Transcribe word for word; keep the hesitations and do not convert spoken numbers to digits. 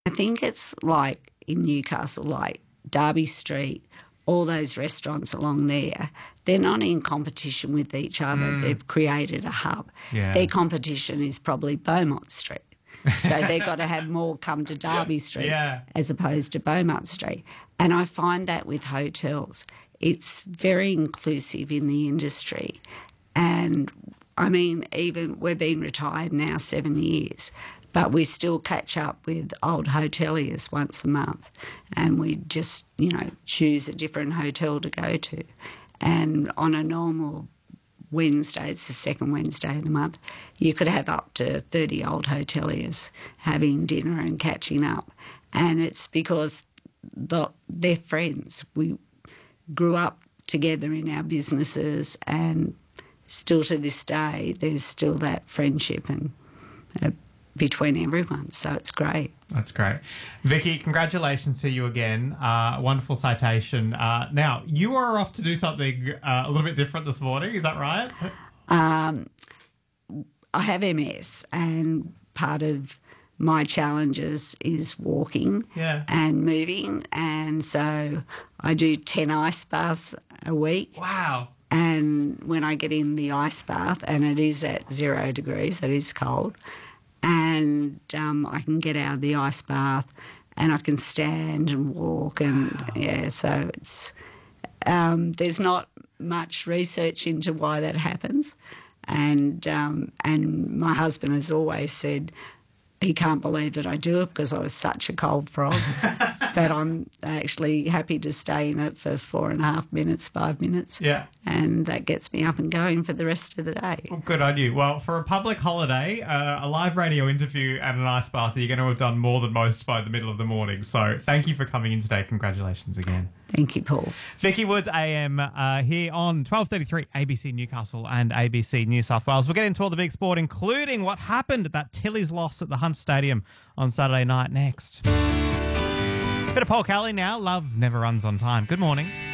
I think it's like in Newcastle, like Derby Street, all those restaurants along there, they're not in competition with each other. Mm. They've created a hub. Yeah. Their competition is probably Beaumont Street. So they've got to have more come to Derby Street yeah. as opposed to Beaumont Street. And I find that with hotels, it's very inclusive in the industry. And, I mean, even we've been retired now seven years, but we still catch up with old hoteliers once a month, and we just, you know, choose a different hotel to go to. And on a normal Wednesday, it's the second Wednesday of the month, you could have up to thirty old hoteliers having dinner and catching up. And it's because the, they're friends. We grew up together in our businesses, and still to this day there's still that friendship and uh, between everyone, so it's great. That's great. Vicky, congratulations to you again. Uh, wonderful citation. Uh, now, you are off to do something uh, a little bit different this morning, is that right? Um, I have M S, and part of my challenges is walking yeah. and moving, and so I do ten ice baths a week. Wow. And when I get in the ice bath, and it is at zero degrees, it is cold, and um, I can get out of the ice bath and I can stand and walk, and wow. yeah, so it's um, there's not much research into why that happens, and um, and my husband has always said he can't believe that I do it because I was such a cold frog that I'm actually happy to stay in it for four and a half minutes, five minutes. Yeah. And that gets me up and going for the rest of the day. Well, good on you. Well, for a public holiday, uh, a live radio interview and an ice bath, you're going to have done more than most by the middle of the morning. So thank you for coming in today. Congratulations again. Thank you, Paul. Vicky Woods, A M, uh, here on twelve thirty-three A B C Newcastle and A B C New South Wales. We'll get into all the big sport, including what happened at that Tilly's loss at the Hunt Stadium on Saturday night next. Bit of Paul Kelly now. Love never runs on time. Good morning.